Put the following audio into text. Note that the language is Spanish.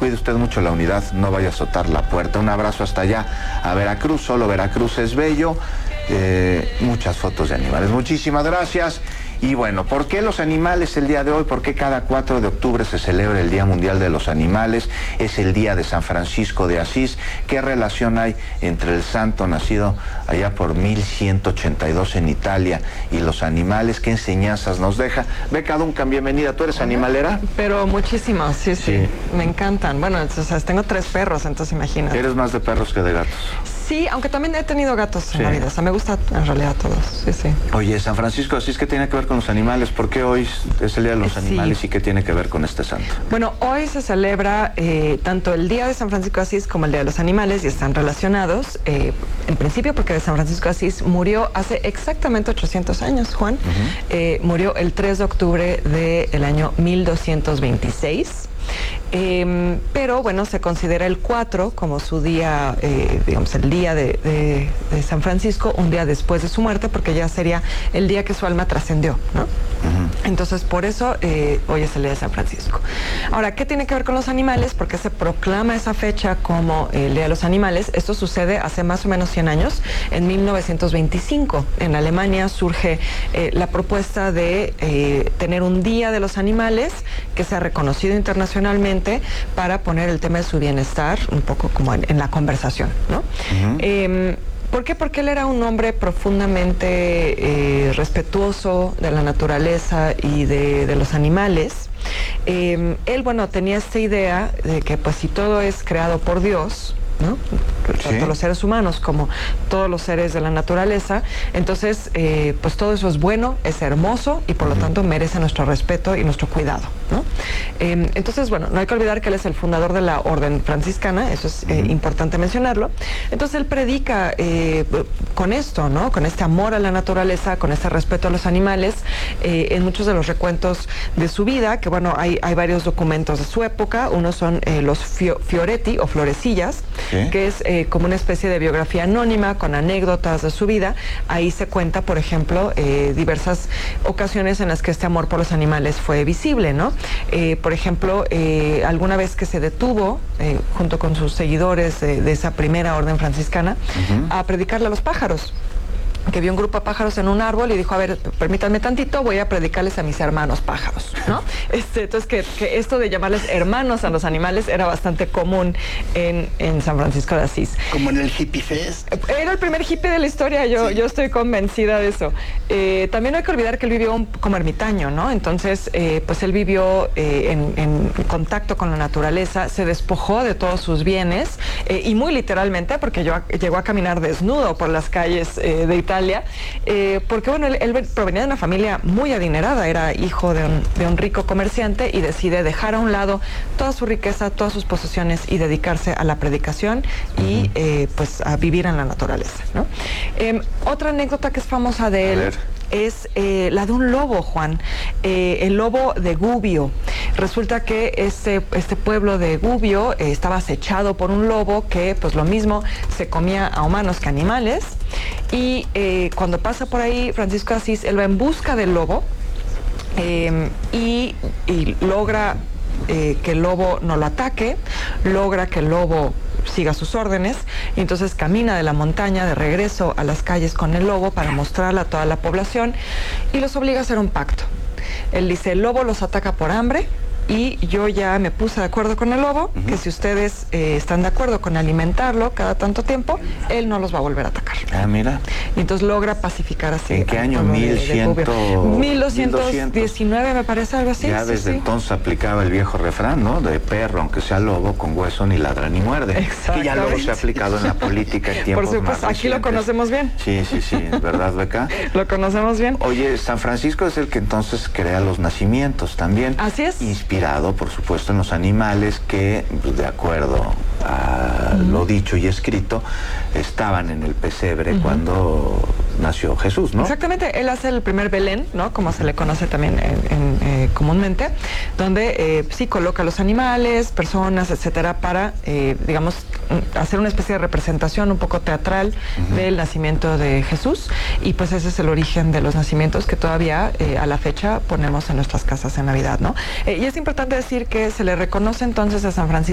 cuide usted mucho la unidad, no vaya a azotar la puerta. Un abrazo hasta allá a Veracruz, solo Veracruz es bello. Muchas fotos de animales. Muchísimas gracias. Y bueno, ¿por qué los animales el día de hoy? ¿Por qué cada 4 de octubre se celebra el Día Mundial de los Animales? Es el día de San Francisco de Asís. ¿Qué relación hay entre el santo nacido allá por 1182 en Italia y los animales? ¿Qué enseñanzas nos deja? Beca Duncan, bienvenida. ¿Tú eres animalera? Pero muchísimas, sí. Me encantan. Bueno, entonces, tengo 3 perros, entonces imagínate. ¿Eres más de perros que de gatos? Sí, aunque también he tenido gatos en la vida. O sea, me gusta en realidad todos. Sí. Oye, San Francisco de Asís, ¿qué tiene que ver con los animales? ¿Por qué hoy es el Día de los Animales y qué tiene que ver con este santo? Bueno, hoy se celebra tanto el Día de San Francisco de Asís como el Día de los Animales y están relacionados. En principio porque de San Francisco de Asís murió hace exactamente 800 años, Juan. Murió el 3 de octubre del año 1226. Pero bueno, se considera el 4 como su día, digamos, el día de San Francisco, un día después de su muerte, porque ya sería el día que su alma trascendió, ¿no? Entonces, por eso hoy es el día de San Francisco. Ahora, ¿qué tiene que ver con los animales? ¿Por qué se proclama esa fecha como el Día de los Animales? Esto sucede hace más o menos 100 años, en 1925. En Alemania surge la propuesta de tener un Día de los Animales que sea reconocido internacionalmente para poner el tema de su bienestar un poco como en la conversación, ¿no? ¿Por qué? Porque él era un hombre profundamente respetuoso de la naturaleza y de los animales. Él, bueno, tenía esta idea de que pues si todo es creado por Dios, ¿no? Tanto los seres humanos como todos los seres de la naturaleza, entonces pues todo eso es bueno, es hermoso y por lo tanto merece nuestro respeto y nuestro cuidado, ¿no? Entonces, bueno, no hay que olvidar que él es el fundador de la orden franciscana, eso es importante mencionarlo. Entonces él predica con esto, ¿no? Con este amor a la naturaleza, con este respeto a los animales, en muchos de los recuentos de su vida, que bueno, hay varios documentos de su época. Uno son los Fioretti o Florecillas, que es como una especie de biografía anónima con anécdotas de su vida. Ahí se cuenta, por ejemplo, diversas ocasiones en las que este amor por los animales fue visible, ¿no? Por ejemplo, alguna vez que se detuvo, junto con sus seguidores de esa primera orden franciscana, a predicarle a los pájaros, que vio un grupo de pájaros en un árbol y dijo, a ver, permítanme tantito, voy a predicarles a mis hermanos pájaros, ¿no? Entonces, que esto de llamarles hermanos a los animales era bastante común en San Francisco de Asís. Como en el Hippie Fest. Era el primer hippie de la historia, yo estoy convencida de eso. También no hay que olvidar que él vivió como ermitaño, ¿no? Entonces, pues él vivió en contacto con la naturaleza, se despojó de todos sus bienes, y muy literalmente, porque llegó a caminar desnudo por las calles de Italia, porque bueno, él provenía de una familia muy adinerada, era hijo de un rico comerciante y decide dejar a un lado toda su riqueza, todas sus posesiones y dedicarse a la predicación y pues a vivir en la naturaleza, ¿no? Otra anécdota que es famosa de él es la de un lobo, Juan, el lobo de Gubbio. Resulta que este pueblo de Gubbio estaba acechado por un lobo que, pues lo mismo, se comía a humanos que animales. Y cuando pasa por ahí Francisco de Asís, él va en busca del lobo y logra que el lobo no lo ataque, logra que el lobo siga sus órdenes y entonces camina de la montaña de regreso a las calles con el lobo para mostrarle a toda la población y los obliga a hacer un pacto. Él dice, el lobo los ataca por hambre y yo ya me puse de acuerdo con el lobo, que si ustedes están de acuerdo con alimentarlo cada tanto tiempo, él no los va a volver a atacar. Ah, mira. Y entonces logra pacificar así. ¿En qué año? 1219, me parece, algo así. Ya desde entonces aplicaba el viejo refrán, ¿no? De perro, aunque sea lobo, con hueso ni ladra ni muerde. Exacto. Que ya luego se ha aplicado en la política en tiempos Por supuesto, más aquí lo conocemos bien. Sí, ¿verdad, Beca? Lo conocemos bien. Oye, San Francisco es el que entonces crea los nacimientos también. Así es. Inspirado, por supuesto, en los animales que, pues, de acuerdo a lo dicho y escrito, estaban en el pesebre cuando nació Jesús, ¿no? Exactamente, él hace el primer Belén, ¿no? Como se le conoce también comúnmente, donde sí coloca los animales, personas, etcétera, para, digamos, hacer una especie de representación un poco teatral del nacimiento de Jesús, y pues ese es el origen de los nacimientos que todavía a la fecha ponemos en nuestras casas en Navidad, ¿no? Y es importante decir que se le reconoce entonces a San Francisco